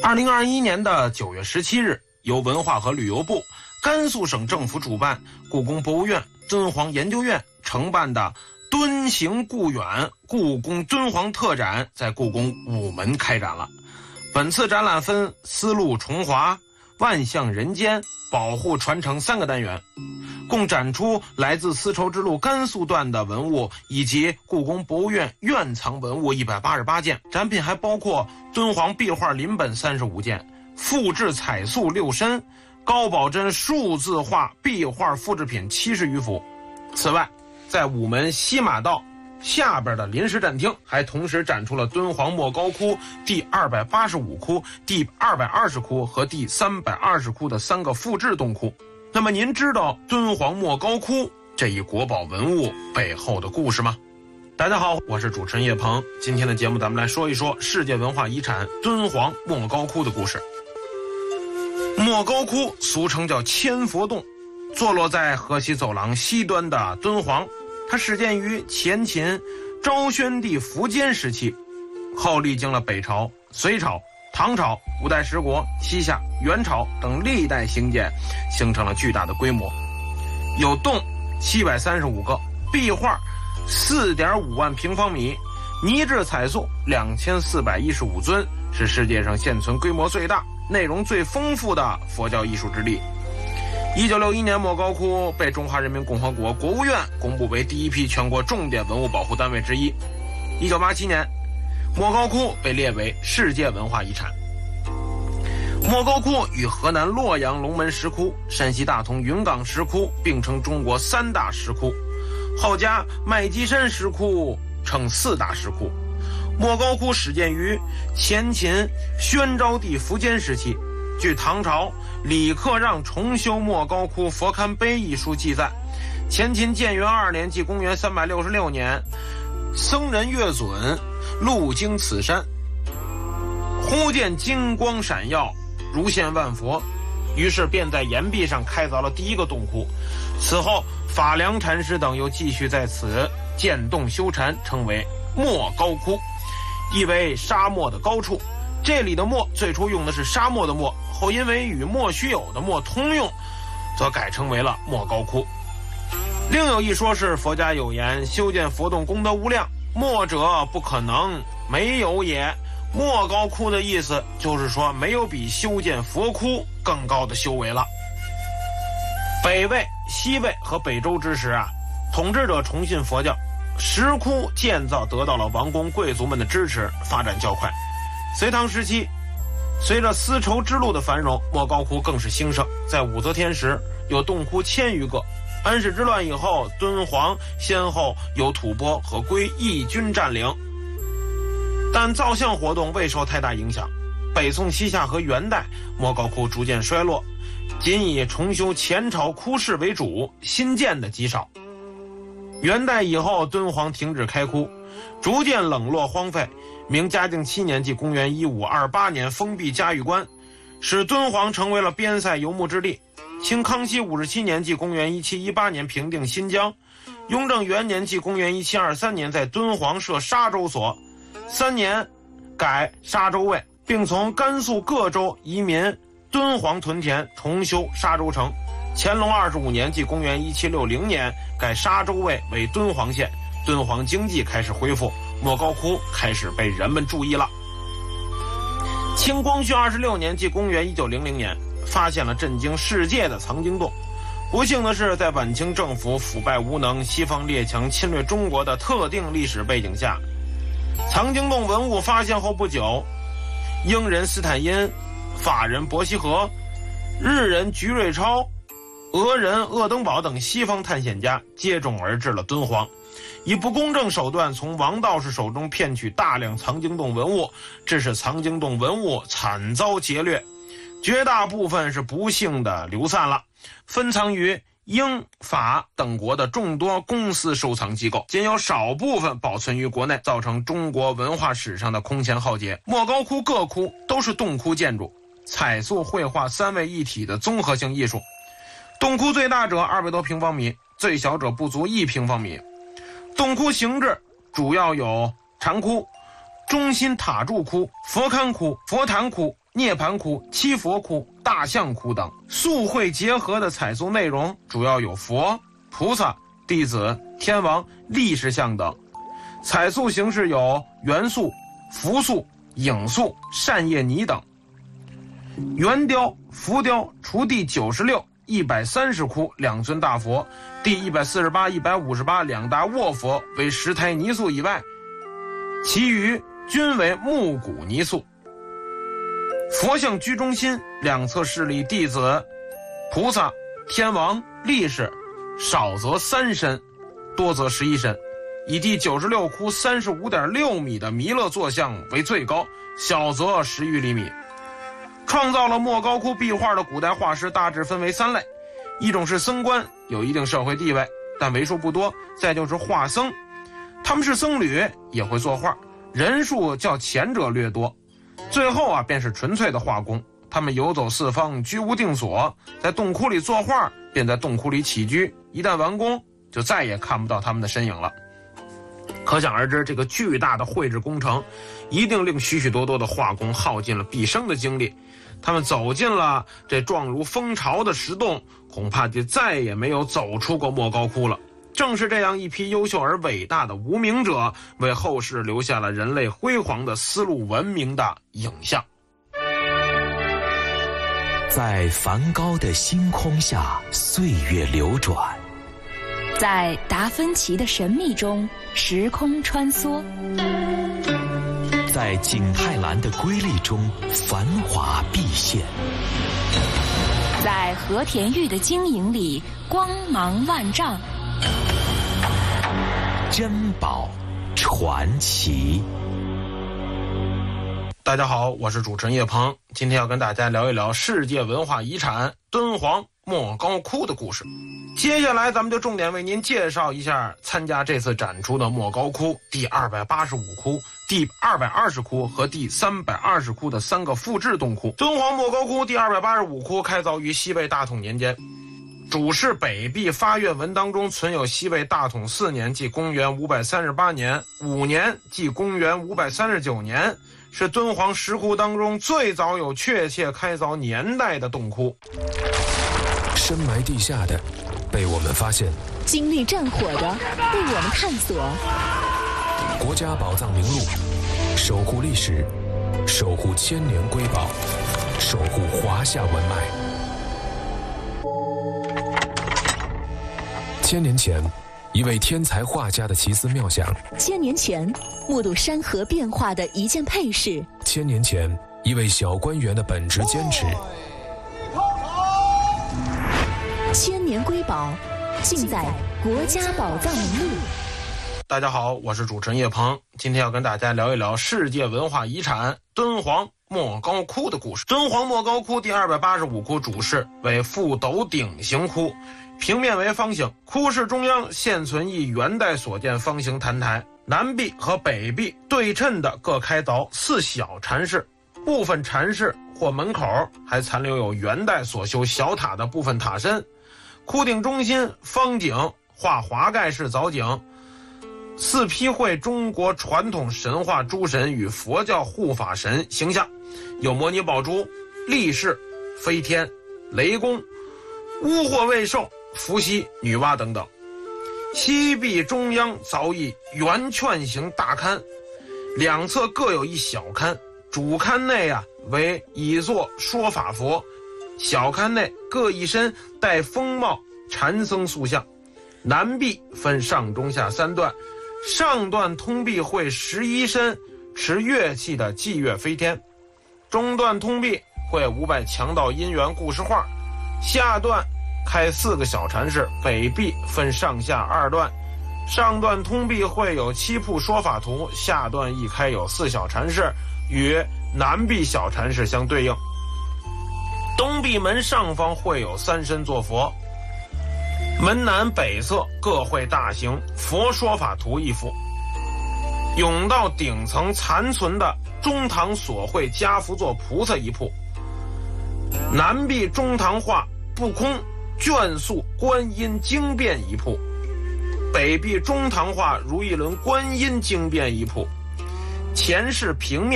2021年的9月17日，由文化和旅游部、甘肃省政府主办，故宫博物院、敦煌研究院承办的敦行故远故宫敦煌特展在故宫午门开展了。本次展览分丝路重华、万象人间、保护传承3个单元，共展出来自丝绸之路甘肃段的文物以及故宫博物院院藏文物188件，展品还包括敦煌壁画临本35件、复制彩塑6身、高保真数字化壁画复制品70余幅。此外，在午门西马道下边的临时展厅还同时展出了敦煌莫高窟第285窟、第220窟和第320窟的3个复制洞窟。那么您知道敦煌莫高窟这一国宝文物背后的故事吗？大家好，我是主持人叶鹏，今天的节目咱们来说一说世界文化遗产敦煌莫高窟的故事。莫高窟俗称叫千佛洞，坐落在河西走廊西端的敦煌，它始建于前秦昭宣帝苻坚时期，后历经了北朝、隋朝、唐朝、五代十国、西夏、元朝等历代兴建，形成了巨大的规模。有洞735个，壁画4.5万平方米，泥质彩塑2415尊，是世界上现存规模最大、内容最丰富的佛教艺术之地。1961年，莫高窟被中华人民共和国国务院公布为第一批全国重点文物保护单位之一。1987年，莫高窟被列为世界文化遗产。莫高窟与河南洛阳龙门石窟、山西大同云冈石窟并称中国3大石窟，后加麦积山石窟称4大石窟。莫高窟始建于前秦宣昭帝苻坚时期，据唐朝李克让重修莫高窟佛龛碑一书记载，前秦建元2年即公元366年，僧人月隼路经此山，忽见金光闪耀，如现万佛，于是便在岩壁上开凿了第一个洞窟。此后法良禅师等又继续在此建洞修禅，称为莫高窟，意为沙漠的高处。这里的莫最初用的是沙漠的漠，后因为与莫须有的莫通用，则改称为了莫高窟。另有一说是佛家有言，修建佛洞功德无量，莫者不可能，没有也。莫高窟的意思就是说没有比修建佛窟更高的修为了。北魏、西魏和北周之时统治者崇信佛教，石窟建造得到了王公贵族们的支持，发展较快。隋唐时期，随着丝绸之路的繁荣，莫高窟更是兴盛。在武则天时，有洞窟1000余个。安史之乱以后，敦煌先后有吐蕃和归义军占领，但造像活动未受太大影响。北宋、西夏和元代，莫高窟逐渐衰落，仅以重修前朝窟室为主，新建的极少。元代以后，敦煌停止开窟，逐渐冷落荒废。明嘉靖7年即公元1528年封闭嘉峪关，使敦煌成为了边塞游牧之地。清康熙57年即公元1718年平定新疆，雍正元年即公元1723年在敦煌设沙州所，3年改沙州卫，并从甘肃各州移民敦煌屯田，重修沙州城。乾隆25年即公元1760年改沙州卫为敦煌县，敦煌经济开始恢复，莫高窟开始被人们注意了。清光绪26年即公元1900年，发现了震惊世界的藏经洞。不幸的是，在晚清政府腐败无能、西方列强侵略中国的特定历史背景下，藏经洞文物发现后不久，英人斯坦因、法人伯希和、日人菊瑞超、俄人鄂登堡等西方探险家接踵而至了敦煌，以不公正手段从王道士手中骗取大量藏经洞文物，致使藏经洞文物惨遭劫掠，绝大部分是不幸的流散了，分藏于英、法等国的众多公司收藏机构，仅有少部分保存于国内，造成中国文化史上的空前浩劫。莫高窟各窟都是洞窟建筑，彩塑绘画3位一体的综合性艺术。洞窟最大者200多平方米，最小者不足1平方米。洞窟形制主要有禅窟、中心塔柱窟、佛龛窟、佛坛窟、 涅槃窟、七佛窟、大象窟等。素会结合的彩塑内容主要有佛、菩萨、弟子、天王、力士像等。彩塑形式有圆塑、浮塑、影塑、扇叶泥等。圆雕、浮雕除第96、130窟2尊大佛，第148、158两大卧佛为石胎泥塑以外，其余均为木骨泥塑。佛像居中心，两侧侍立弟子、菩萨、天王、力士，少则3身，多则11身。以第96窟35.6米的弥勒坐像为最高，小则10余厘米。创造了莫高窟壁画的古代画师大致分为3类，一种是僧官，有一定社会地位，但为数不多；再就是画僧，他们是僧侣，也会作画，人数较前者略多。最后便是纯粹的画工，他们游走四方，居无定所，在洞窟里作画，便在洞窟里起居，一旦完工，就再也看不到他们的身影了。可想而知，这个巨大的绘制工程一定令许许多多的画工耗尽了毕生的精力。他们走进了这状如蜂巢的石洞，恐怕就再也没有走出过莫高窟了。正是这样一批优秀而伟大的无名者，为后世留下了人类辉煌的丝路文明的影像。 在梵高的星空下，岁月流转； 在达芬奇的神秘中，时空穿梭； 在景泰蓝的瑰丽中，繁华毕现； 在和田玉的晶莹里，光芒万丈。 珍宝传奇。 大家好，我是主持人叶鹏，今天要跟大家聊一聊世界文化遗产敦煌莫高窟的故事。接下来咱们就重点为您介绍一下参加这次展出的莫高窟第285窟、第220窟和第320窟的3个复制洞窟。敦煌莫高窟第285窟开凿于西魏大统年间，主事北壁发愿文当中存有西魏大统4年，即公元538年，5年，即公元539年，是敦煌石窟当中最早有确切开凿年代的洞窟。 深埋地下的被我们发现， 经历战火的被我们探索。 国家宝藏名录，守护历史，守护千年瑰宝，守护华夏文脉。1000年前，一位天才画家的奇思妙想 ；1000年前，目睹山河变化的一件配饰 ；1000年前，一位小官员的本职坚持。 千年瑰宝，尽在国家宝藏名录。 大家好，我是主持人叶鹏，今天要跟大家聊一聊世界文化遗产敦煌莫高窟的故事。敦煌莫高窟第285窟主室为覆斗顶形窟，平面为方形，窟室中央现存一元代所建方形坛台，南壁和北壁对称的各开凿4小禅室，部分禅室或门口还残留有元代所修小塔的部分塔身。窟顶中心方井画华盖式藻井，4批绘中国传统神话诸神与佛教护法神形象，有摩尼宝珠、力士、飞天、雷公、巫祸未寿、伏羲、女娲等等。西壁中央凿一圆券形大龛，两侧各有一小龛，主龛内为以座说法佛，小龛内各一身戴风帽禅僧塑像。南壁分上中下3段，上段通壁绘11身持乐器的祭乐飞天，中段通壁绘500强盗姻缘故事画，下段开4个小禅室，北壁分上下2段，上段通壁绘有7瀑说法图，下段一开有4小禅室，与南壁小禅室相对应。东壁门上方绘有3身坐佛，门南北侧各绘大型佛说法图1幅，甬道顶层残存的中堂所绘家福座菩萨1瀑，南壁中堂画不空卷塑观音经变1瀑，北壁中堂画如意轮观音经变1瀑，前室平面